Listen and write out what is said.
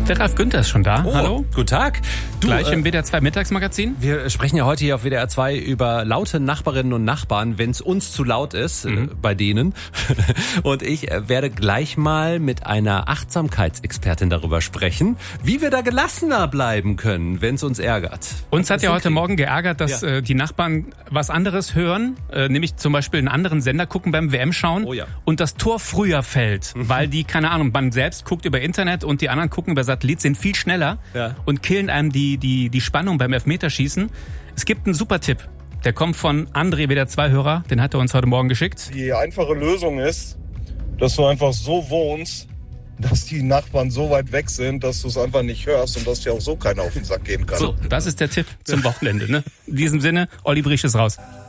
Der Ralf Günther ist schon da. Oh, hallo. Guten Tag. Gleich im WDR 2 Mittagsmagazin. Wir sprechen ja heute hier auf WDR 2 über laute Nachbarinnen und Nachbarn, wenn es uns zu laut ist, bei denen. Und ich werde gleich mal mit einer Achtsamkeitsexpertin darüber sprechen, wie wir da gelassener bleiben können, wenn es uns ärgert. Uns hat ja heute Morgen geärgert, dass die Nachbarn was anderes hören, nämlich zum Beispiel einen anderen Sender gucken beim WM-Schauen und das Tor früher fällt, weil die, keine Ahnung, man selbst guckt über Internet und die anderen gucken über Satellit, sind viel schneller und killen einem die Spannung beim Elfmeterschießen. Es gibt einen super Tipp, der kommt von André, WDR 2-Hörer, den hat er uns heute Morgen geschickt. Die einfache Lösung ist, dass du einfach so wohnst, dass die Nachbarn so weit weg sind, dass du es einfach nicht hörst und dass dir auch so keiner auf den Sack gehen kann. So, das ist der Tipp zum Wochenende. Ne? In diesem Sinne, Olli Briesch ist raus.